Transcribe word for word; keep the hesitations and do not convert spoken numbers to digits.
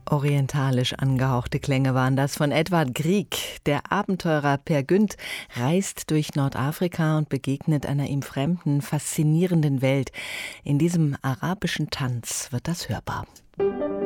Orientalisch angehauchte Klänge waren das von Edvard Grieg. Der Abenteurer Peer Gynt reist durch Nordafrika und begegnet einer ihm fremden, faszinierenden Welt. In diesem arabischen Tanz wird das hörbar.